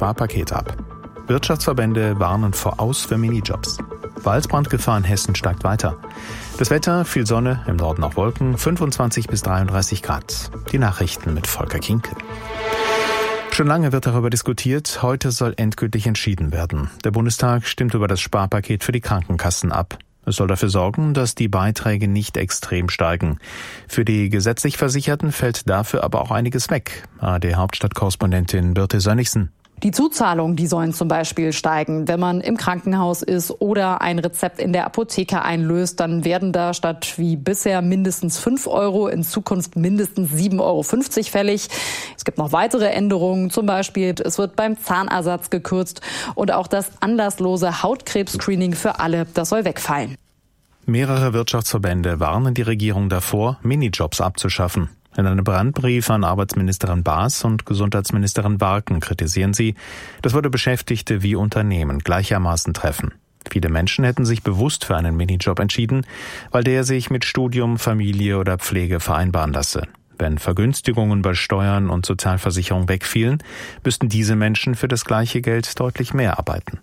Sparpaket ab. Wirtschaftsverbände warnen voraus für Minijobs. Waldbrandgefahr in Hessen steigt weiter. Das Wetter, viel Sonne, im Norden auch Wolken, 25 bis 33 Grad. Die Nachrichten mit Volker Kinke. Schon lange wird darüber diskutiert, heute soll endgültig entschieden werden. Der Bundestag stimmt über das Sparpaket für die Krankenkassen ab. Es soll dafür sorgen, dass die Beiträge nicht extrem steigen. Für die gesetzlich Versicherten fällt dafür aber auch einiges weg. ARD-Hauptstadtkorrespondentin Birte Sönnigsen. Die Zuzahlungen, die sollen zum Beispiel steigen. Wenn man im Krankenhaus ist oder ein Rezept in der Apotheke einlöst, dann werden da statt wie bisher mindestens 5 € in Zukunft mindestens 7,50 € fällig. Es gibt noch weitere Änderungen, zum Beispiel es wird beim Zahnersatz gekürzt und auch das anlasslose Hautkrebs-Screening für alle, das soll wegfallen. Mehrere Wirtschaftsverbände warnen die Regierung davor, Minijobs abzuschaffen. In einem Brandbrief an Arbeitsministerin Baas und Gesundheitsministerin Warken kritisieren sie, das würde Beschäftigte wie Unternehmen gleichermaßen treffen. Viele Menschen hätten sich bewusst für einen Minijob entschieden, weil der sich mit Studium, Familie oder Pflege vereinbaren lasse. Wenn Vergünstigungen bei Steuern und Sozialversicherung wegfielen, müssten diese Menschen für das gleiche Geld deutlich mehr arbeiten.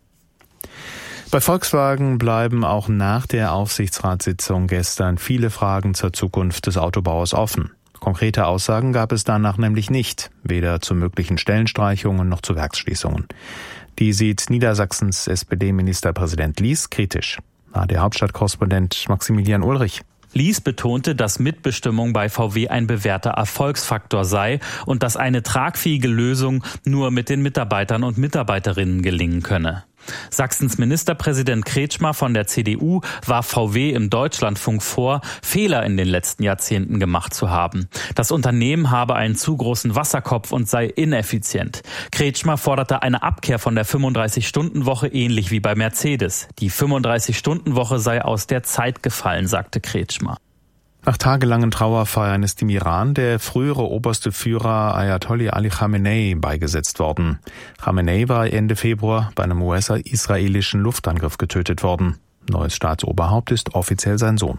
Bei Volkswagen bleiben auch nach der Aufsichtsratssitzung gestern viele Fragen zur Zukunft des Autobauers offen. Konkrete Aussagen gab es danach nämlich nicht, weder zu möglichen Stellenstreichungen noch zu Werksschließungen. Die sieht Niedersachsens SPD-Ministerpräsident Lies kritisch. Der Hauptstadtkorrespondent Maximilian Ulrich. Lies betonte, dass Mitbestimmung bei VW ein bewährter Erfolgsfaktor sei und dass eine tragfähige Lösung nur mit den Mitarbeitern und Mitarbeiterinnen gelingen könne. Sachsens Ministerpräsident Kretschmer von der CDU warf VW im Deutschlandfunk vor, Fehler in den letzten Jahrzehnten gemacht zu haben. Das Unternehmen habe einen zu großen Wasserkopf und sei ineffizient. Kretschmer forderte eine Abkehr von der 35-Stunden-Woche ähnlich wie bei Mercedes. Die 35-Stunden-Woche sei aus der Zeit gefallen, sagte Kretschmer. Nach tagelangen Trauerfeiern ist im Iran der frühere oberste Führer Ayatollah Ali Khamenei beigesetzt worden. Khamenei war Ende Februar bei einem US-israelischen Luftangriff getötet worden. Neues Staatsoberhaupt ist offiziell sein Sohn.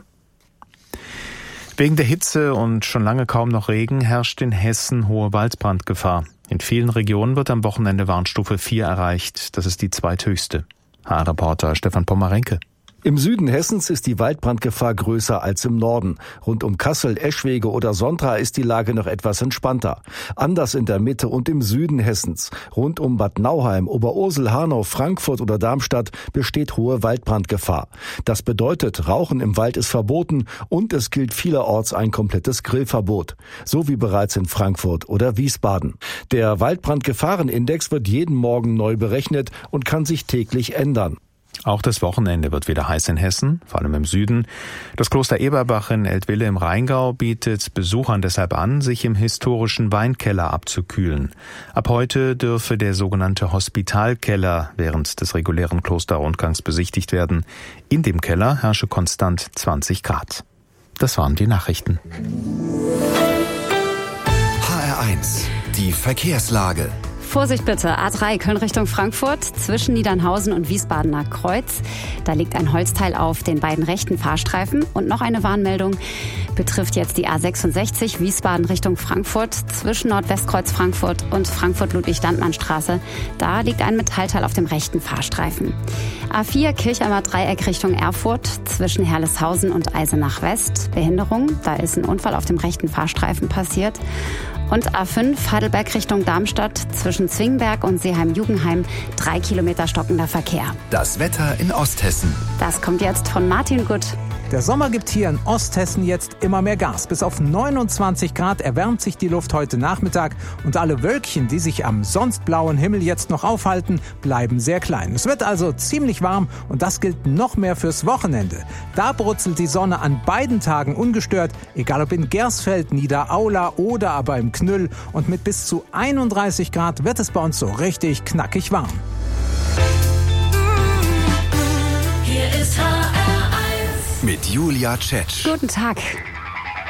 Wegen der Hitze und schon lange kaum noch Regen herrscht in Hessen hohe Waldbrandgefahr. In vielen Regionen wird am Wochenende Warnstufe 4 erreicht. Das ist die zweithöchste. HR-Reporter Stefan Pomerenke. Im Süden Hessens ist die Waldbrandgefahr größer als im Norden. Rund um Kassel, Eschwege oder Sontra ist die Lage noch etwas entspannter. Anders in der Mitte und im Süden Hessens. Rund um Bad Nauheim, Oberursel, Hanau, Frankfurt oder Darmstadt besteht hohe Waldbrandgefahr. Das bedeutet, Rauchen im Wald ist verboten und es gilt vielerorts ein komplettes Grillverbot. So wie bereits in Frankfurt oder Wiesbaden. Der Waldbrandgefahrenindex wird jeden Morgen neu berechnet und kann sich täglich ändern. Auch das Wochenende wird wieder heiß in Hessen, vor allem im Süden. Das Kloster Eberbach in Eltville im Rheingau bietet Besuchern deshalb an, sich im historischen Weinkeller abzukühlen. Ab heute dürfe der sogenannte Hospitalkeller während des regulären Klosterrundgangs besichtigt werden. In dem Keller herrsche konstant 20 Grad. Das waren die Nachrichten. HR1, die Verkehrslage. Vorsicht bitte, A3 Köln Richtung Frankfurt, zwischen Niedernhausen und Wiesbadener Kreuz. Da liegt ein Holzteil auf den beiden rechten Fahrstreifen. Und noch eine Warnmeldung betrifft jetzt die A66 Wiesbaden Richtung Frankfurt, zwischen Nordwestkreuz Frankfurt und Frankfurt-Ludwig-Standmann-Straße. Da liegt ein Metallteil auf dem rechten Fahrstreifen. A4 Kirchheimer Dreieck Richtung Erfurt, zwischen Herleshausen und Eisenach West. Behinderung, da ist ein Unfall auf dem rechten Fahrstreifen passiert. Und A5 Heidelberg Richtung Darmstadt, zwischen Zwingberg und Seeheim-Jugenheim, 3 Kilometer stockender Verkehr. Das Wetter in Osthessen. Das kommt jetzt von Martin Gutt. Der Sommer gibt hier in Osthessen jetzt immer mehr Gas. Bis auf 29 Grad erwärmt sich die Luft heute Nachmittag und alle Wölkchen, die sich am sonst blauen Himmel jetzt noch aufhalten, bleiben sehr klein. Es wird also ziemlich warm und das gilt noch mehr fürs Wochenende. Da brutzelt die Sonne an beiden Tagen ungestört, egal ob in Gersfeld, Niederaula oder aber im Knüll. Und mit bis zu 31 Grad wird es bei uns so richtig knackig warm. Hier ist HR1 mit Julia Tschetsch. Guten Tag.